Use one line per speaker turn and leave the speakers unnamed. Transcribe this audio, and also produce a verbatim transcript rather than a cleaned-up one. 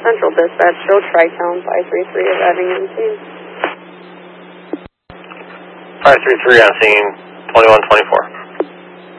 Central Dispatch, show Tri-Town five three three arriving on scene.
five three three on scene, twenty-one twenty-four.